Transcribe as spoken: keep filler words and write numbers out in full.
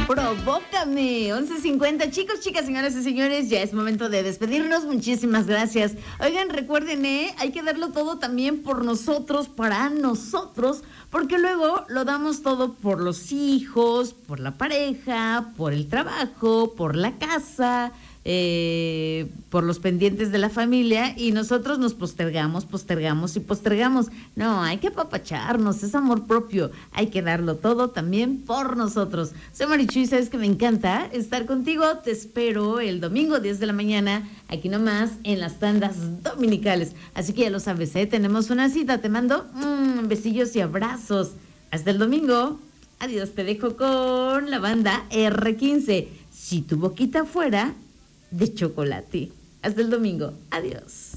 Provócame, once cincuenta. Chicos, chicas, señoras y señores, ya es momento de despedirnos. Muchísimas gracias. Oigan, recuerden, ¿eh? Hay que darlo todo también por nosotros, para nosotros, porque luego lo damos todo por los hijos, por la pareja, por el trabajo, por la casa, eh, por los pendientes de la familia, y nosotros nos postergamos, postergamos y postergamos. No, hay que apapacharnos, es amor propio, hay que darlo todo también por nosotros. Soy Marichuy, sabes que me encanta estar contigo, te espero el domingo diez de la mañana, aquí nomás en las tandas dominicales, así que ya lo sabes, ¿eh? Tenemos una cita, te mando mmm, besillos y abrazos, hasta el domingo. Adiós, te dejo con la banda erre quince, si tu boquita fuera de chocolate. Hasta el domingo. Adiós.